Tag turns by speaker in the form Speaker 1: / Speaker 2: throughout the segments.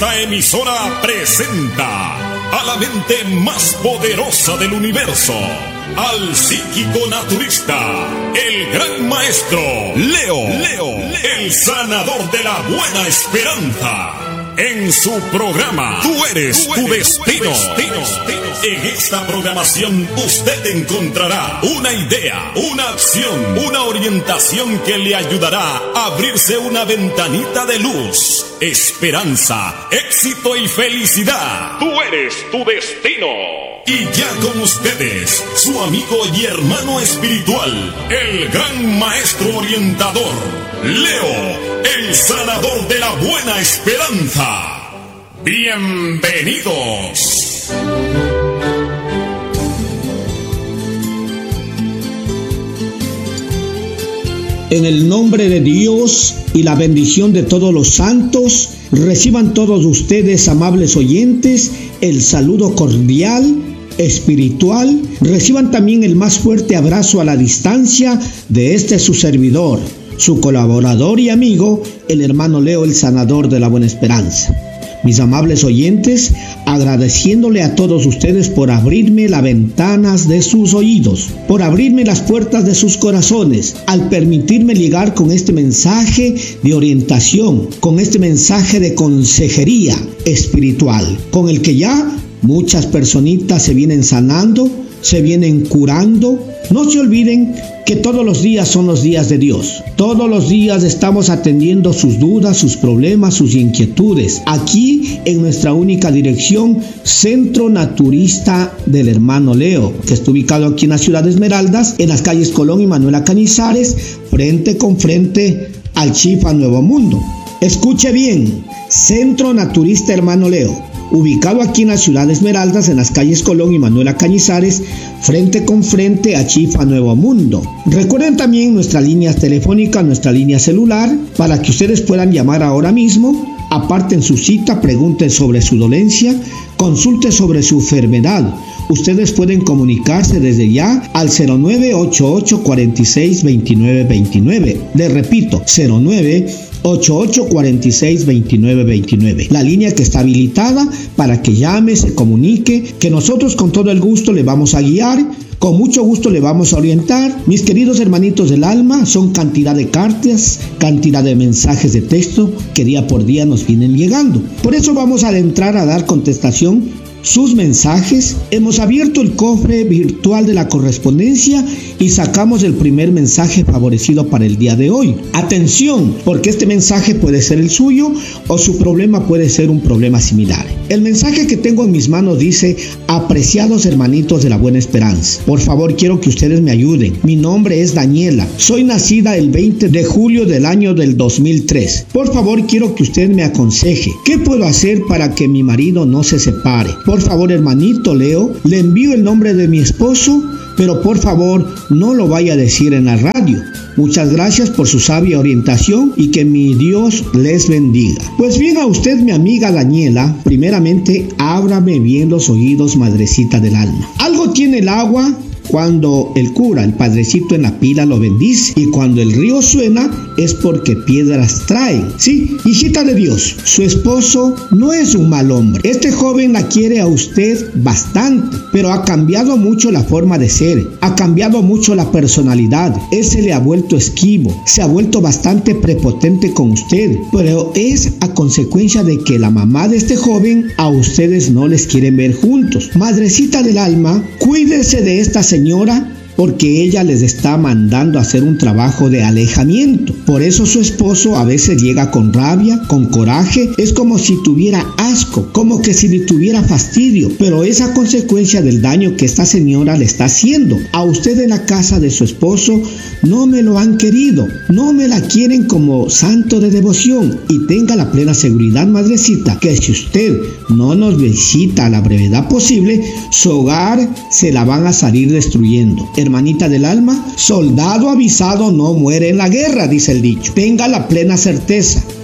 Speaker 1: Esta emisora presenta a la mente más poderosa del universo, al psíquico naturista, el gran maestro Leo, el sanador de la buena esperanza. En su programa, Tú eres tu destino. En esta programación usted encontrará una idea, una acción, una orientación que le ayudará a abrirse una ventanita de luz, esperanza, éxito y felicidad. Tú eres tu destino. Y ya con ustedes, su amigo y hermano espiritual, el gran maestro orientador, Leo, el sanador de la buena esperanza. ¡Bienvenidos!
Speaker 2: En el nombre de Dios y la bendición de todos los santos, reciban todos ustedes, amables oyentes, el saludo cordial, espiritual. Reciban también el más fuerte abrazo a la distancia de este su servidor, su colaborador y amigo, el hermano Leo, el sanador de la buena esperanza. Mis amables oyentes, agradeciéndole a todos ustedes por abrirme las ventanas de sus oídos, por abrirme las puertas de sus corazones, al permitirme llegar con este mensaje de orientación, con este mensaje de consejería espiritual, con el que ya muchas personitas se vienen sanando, se vienen curando. No se olviden que todos los días son los días de Dios. Todos los días estamos atendiendo sus dudas, sus problemas, sus inquietudes. Aquí en nuestra única dirección, Centro Naturista del hermano Leo, que está ubicado aquí en la ciudad de Esmeraldas, en las calles Colón y Manuela Cañizares, frente con frente al Chifa Nuevo Mundo. Escuche bien, Centro Naturista hermano Leo, ubicado aquí en la ciudad de Esmeraldas, en las calles Colón y Manuela Cañizares, frente con frente a Chifa Nuevo Mundo. Recuerden también nuestra línea telefónica, nuestra línea celular, para que ustedes puedan llamar ahora mismo, aparten su cita, pregunten sobre su dolencia, consulten sobre su enfermedad. Ustedes pueden comunicarse desde ya al 0988-462929. Les repito, 0988-462929. La línea que está habilitada para que llame, se comunique, que nosotros con todo el gusto le vamos a guiar, con mucho gusto le vamos a orientar. Mis queridos hermanitos del alma, son cantidad de cartas, cantidad de mensajes de texto que día por día nos vienen llegando. Por eso vamos a adentrar a dar contestación sus mensajes. Hemos abierto el cofre virtual de la correspondencia y sacamos el primer mensaje favorecido para el día de hoy. Atención, porque este mensaje puede ser el suyo o su problema puede ser un problema similar. El mensaje que tengo en mis manos dice: apreciados hermanitos de la buena esperanza, por favor quiero que ustedes me ayuden. Mi nombre es Daniela, soy nacida el 20 de julio del año del 2003. Por favor quiero que usted me aconseje, ¿qué puedo hacer para que mi marido no se separe? Por favor, hermanito Leo, le envío el nombre de mi esposo, pero por favor no lo vaya a decir en la radio. Muchas gracias por su sabia orientación y que mi Dios les bendiga. Pues bien, a usted, mi amiga Daniela, primeramente ábrame bien los oídos, madrecita del alma. Algo tiene el agua cuando el cura, el padrecito en la pila, lo bendice, y cuando el río suena es porque piedras traen. Sí, hijita de Dios, su esposo no es un mal hombre. Este joven la quiere a usted bastante, pero ha cambiado mucho la forma de ser, ha cambiado mucho la personalidad. Él se le ha vuelto esquivo, se ha vuelto bastante prepotente con usted, pero es a consecuencia de que la mamá de este joven a ustedes no les quieren ver juntos. Madrecita del alma, cuídese de esta señora, porque ella les está mandando a hacer un trabajo de alejamiento. Por eso su esposo a veces llega con rabia, con coraje, es como si tuviera asco, como que si le tuviera fastidio, pero es a consecuencia del daño que esta señora le está haciendo. A usted en la casa de su esposo no me lo han querido, no me la quieren como santo de devoción, y tenga la plena seguridad, madrecita, que si usted no nos visita a la brevedad posible, su hogar se la van a salir destruyendo. Hermanita del alma, soldado avisado no muere en la guerra, dice el dicho. Tenga la plena certeza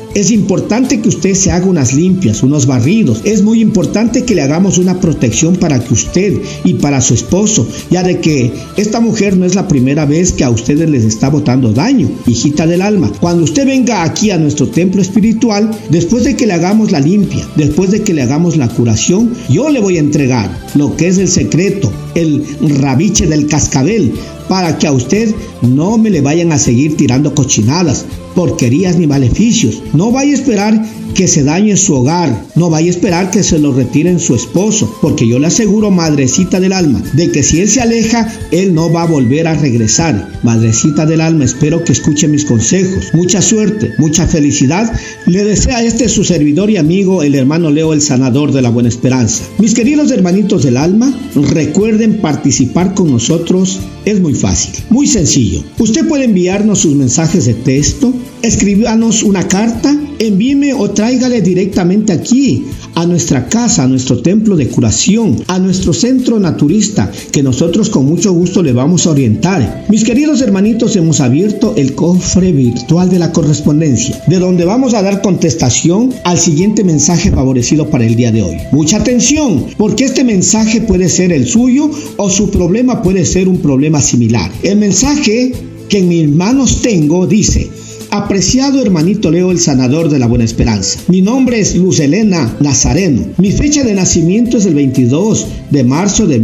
Speaker 2: Es importante que usted se haga unas limpias, unos barridos. Es muy importante que le hagamos una protección para que usted y para su esposo, ya de que esta mujer no es la primera vez que a ustedes les está botando daño. Hijita del alma, cuando usted venga aquí a nuestro templo espiritual, después de que le hagamos la limpia, después de que le hagamos la curación, yo le voy a entregar lo que es el secreto, el rabiche del cascabel, para que a usted no me le vayan a seguir tirando cochinadas, porquerías ni maleficios. No vaya a esperar que se dañe su hogar, no vaya a esperar que se lo retiren su esposo, porque yo le aseguro, madrecita del alma, de que si él se aleja, él no va a volver a regresar. Madrecita del alma, espero que escuche mis consejos. Mucha suerte, mucha felicidad le desea su servidor y amigo, el hermano Leo, el sanador de la Buena Esperanza. Mis queridos hermanitos del alma, recuerden participar con nosotros. Es muy fácil, muy sencillo. Usted puede enviarnos sus mensajes de texto, escribirnos una carta, envíeme o tráigale directamente aquí a nuestra casa, a nuestro templo de curación, a nuestro centro naturista, que nosotros con mucho gusto le vamos a orientar. Mis queridos hermanitos, hemos abierto el cofre virtual de la correspondencia, de donde vamos a dar contestación al siguiente mensaje favorecido para el día de hoy. Mucha atención, porque este mensaje puede ser el suyo o su problema puede ser un problema similar. El mensaje que en mis manos tengo dice: apreciado hermanito Leo, el sanador de la Buena Esperanza. Mi nombre es Luz Elena Nazareno. Mi fecha de nacimiento es el 22 de marzo de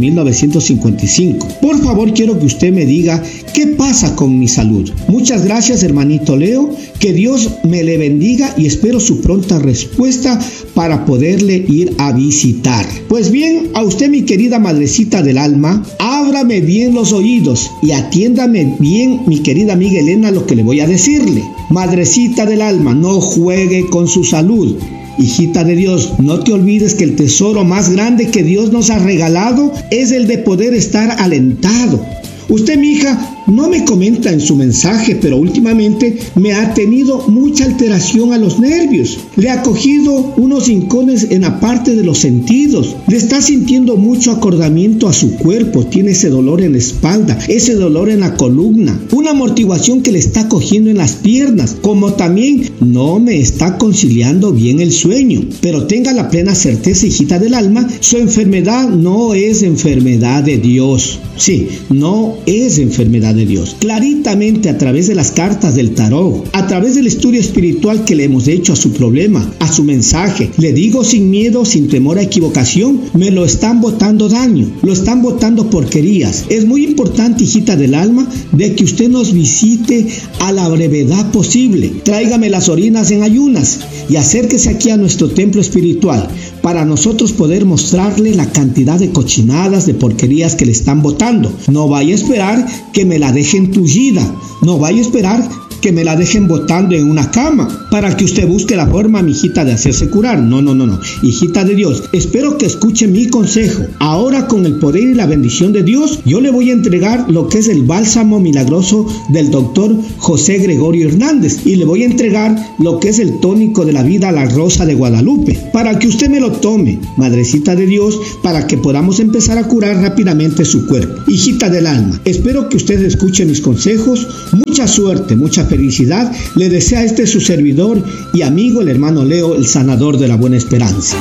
Speaker 2: 1955. Por favor, quiero que usted me diga qué pasa con mi salud. Muchas gracias, hermanito Leo. Que Dios me le bendiga y espero su pronta respuesta para poderle ir a visitar. Pues bien, a usted, mi querida madrecita del alma, ábrame bien los oídos y atiéndame bien, mi querida amiga Elena, lo que le voy a decirle. Madrecita del alma, no juegue con su salud. Hijita de Dios, no te olvides que el tesoro más grande que Dios nos ha regalado es el de poder estar alentado. Usted, mi hija, no me comenta en su mensaje, pero últimamente me ha tenido mucha alteración a los nervios. Le ha cogido unos hincones en la parte de los sentidos. Le está sintiendo mucho acordamiento a su cuerpo. Tiene ese dolor en la espalda, ese dolor en la columna, una amortiguación que le está cogiendo en las piernas, como también no me está conciliando bien el sueño. Pero tenga la plena certeza, hijita del alma, su enfermedad no es enfermedad de Dios. Sí, no es enfermedad de Dios. Claritamente, a través de las cartas del tarot, a través del estudio espiritual que le hemos hecho a su problema, a su mensaje, le digo sin miedo, sin temor a equivocación, me lo están botando daño, lo están botando porquerías. Es muy importante, hijita del alma, de que usted nos visite a la brevedad posible. Tráigame las orinas en ayunas y acérquese aquí a nuestro templo espiritual para nosotros poder mostrarle la cantidad de cochinadas, de porquerías que le están botando. No vaya a esperar que me la dejen tullida, no vaya a esperar que me la dejen botando en una cama para que usted busque la forma, mi hijita, de hacerse curar. No, hijita de Dios, espero que escuche mi consejo. Ahora, con el poder y la bendición de Dios, yo le voy a entregar lo que es el bálsamo milagroso del doctor José Gregorio Hernández y le voy a entregar lo que es el tónico de la vida, la Rosa de Guadalupe, para que usted me lo tome, madrecita de Dios, para que podamos empezar a curar rápidamente su cuerpo. Hijita del alma, espero que usted escuche mis consejos. Mucha suerte, mucha felicidad le desea su servidor y amigo, el hermano Leo, el sanador de la Buena Esperanza.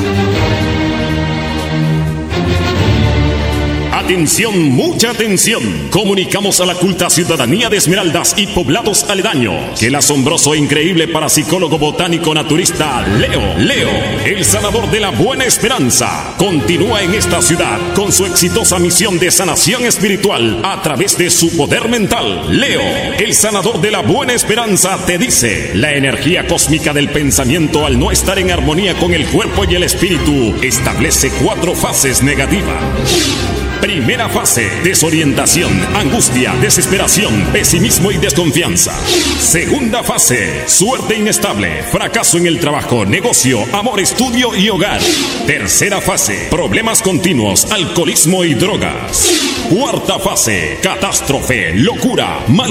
Speaker 1: Atención, mucha atención. Comunicamos a la culta ciudadanía de Esmeraldas y poblados aledaños que el asombroso e increíble parapsicólogo botánico naturista Leo, el sanador de la Buena Esperanza, continúa en esta ciudad con su exitosa misión de sanación espiritual a través de su poder mental. Leo, el sanador de la Buena Esperanza, te dice: la energía cósmica del pensamiento, al no estar en armonía con el cuerpo y el espíritu, establece 4 fases negativas. Primera fase: desorientación, angustia, desesperación, pesimismo y desconfianza. Segunda fase: suerte inestable, fracaso en el trabajo, negocio, amor, estudio y hogar. Tercera fase: problemas continuos, alcoholismo y drogas. Cuarta fase: catástrofe, locura, males. males y enfermedades desconocidas, desgracia y muerte. 5.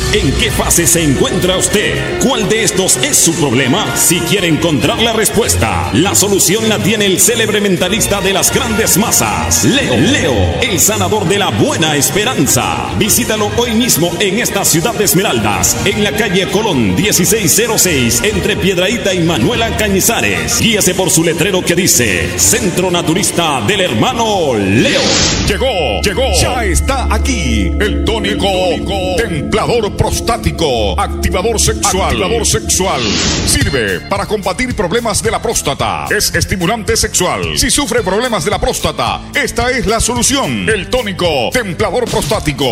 Speaker 1: ¿En qué fase se encuentra usted? ¿Cuál de estos es su problema? Si quiere encontrar la respuesta, la solución la tiene el célebre mentalista de las grandes masas, Leo, el sanador de la buena esperanza. Visítalo hoy mismo en esta ciudad de Esmeraldas, en la calle Colón 1606, entre Piedrahíta y Manuela Cañizares. Guíase por su letrero que dice Centro Naturista del Hermano Leo.
Speaker 3: Llegó, ya está aquí el tónico templador prostático, activador sexual. Sirve para combatir problemas de la próstata. Es estimulante sexual. Si sufre problemas de la próstata, esta es la solución. El tónico templador prostático.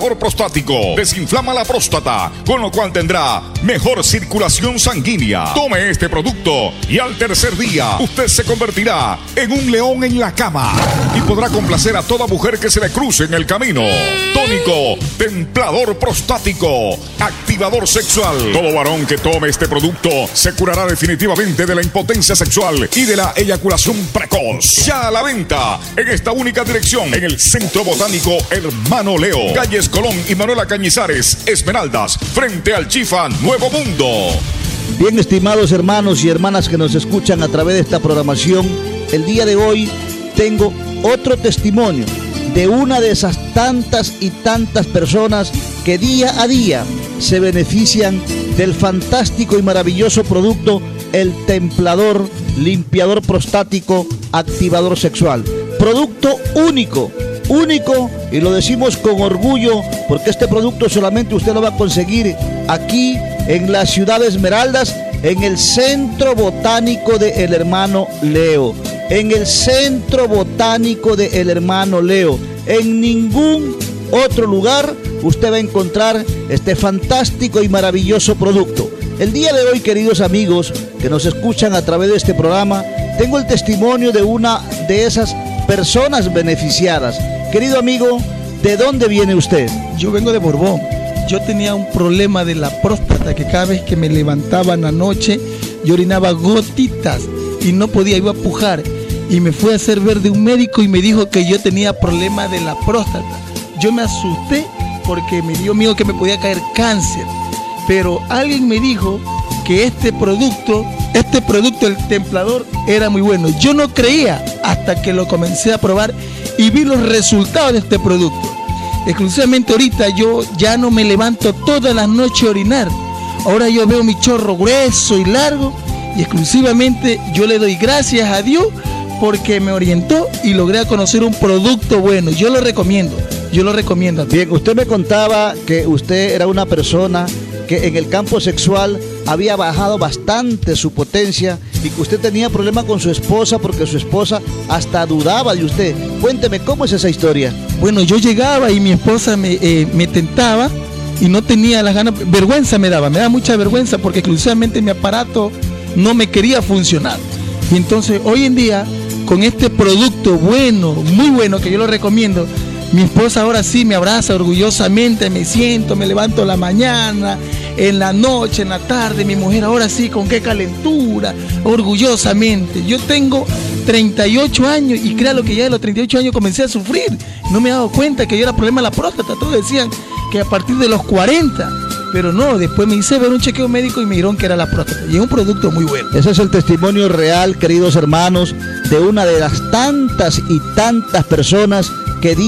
Speaker 3: Desinflama la próstata, con lo cual tendrá mejor circulación sanguínea. Tome este producto y al tercer día usted se convertirá en un león en la cama y podrá complacer a toda mujer que se le cruce en el camino. Tónico templador prostático, activador sexual. Todo varón que tome este producto se curará definitivamente de la impotencia sexual y de la eyaculación precoz. Ya a la venta en esta única dirección, en el Centro Botánico Hermano Leo, calles Colón y Manuela Cañizares, Esmeraldas, frente al Chifa Nuevo Mundo.
Speaker 4: Bien, estimados hermanos y hermanas que nos escuchan a través de esta programación, el día de hoy tengo otro testimonio de una de esas tantas y tantas personas que día a día se benefician del fantástico y maravilloso producto, el templador, limpiador prostático, activador sexual. Producto único, y lo decimos con orgullo porque este producto solamente usted lo va a conseguir aquí en la ciudad de Esmeraldas, en el Centro Botánico de El Hermano Leo. En el Centro Botánico de El Hermano Leo. En ningún otro lugar usted va a encontrar este fantástico y maravilloso producto. El día de hoy, queridos amigos que nos escuchan a través de este programa, tengo el testimonio de una de esas personas beneficiadas. Querido amigo, ¿de dónde viene usted?
Speaker 5: Yo vengo de Borbón. Yo tenía un problema de la próstata que cada vez que me levantaba en la noche yo orinaba gotitas y no podía, iba a pujar. Y me fui a hacer ver de un médico y me dijo que yo tenía problema de la próstata. Yo me asusté porque me dio miedo que me podía caer cáncer. Pero alguien me dijo que este producto, el templador, era muy bueno. Yo no creía hasta que lo comencé a probar y vi los resultados de este producto. Exclusivamente ahorita yo ya no me levanto todas las noches a orinar. Ahora yo veo mi chorro grueso y largo y exclusivamente yo le doy gracias a Dios porque me orientó y logré conocer un producto bueno. Yo lo recomiendo.
Speaker 4: Bien, usted me contaba que usted era una persona que en el campo sexual había bajado bastante su potencia y que usted tenía problemas con su esposa porque su esposa hasta dudaba de usted. Cuénteme, ¿cómo es esa historia?
Speaker 5: Bueno, yo llegaba y mi esposa me tentaba y no tenía las ganas, vergüenza me daba mucha vergüenza porque exclusivamente mi aparato no me quería funcionar. Y entonces hoy en día, con este producto bueno, muy bueno, que yo lo recomiendo, mi esposa ahora sí me abraza orgullosamente, me siento, me levanto en la mañana, en la noche, en la tarde, mi mujer ahora sí, con qué calentura, orgullosamente. Yo tengo 38 años y créalo que ya de los 38 años comencé a sufrir. No me he dado cuenta que yo era problema de la próstata, todos decían que a partir de los 40, pero no, después me hice ver un chequeo médico y me dijeron que era la próstata y es un producto muy bueno.
Speaker 4: Ese es el testimonio real, queridos hermanos, de una de las tantas y tantas personas